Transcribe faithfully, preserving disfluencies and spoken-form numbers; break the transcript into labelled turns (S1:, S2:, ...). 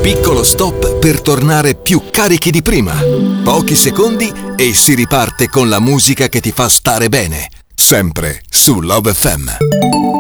S1: piccolo stop per tornare più carichi di prima. Pochi secondi e si riparte con la musica che ti fa stare bene. Sempre su Love F M.